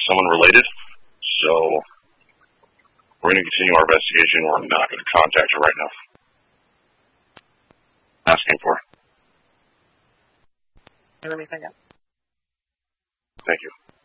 someone related. So we're going to continue our investigation. We're not going to contact her right now. Asking for. Anything else? Thank you.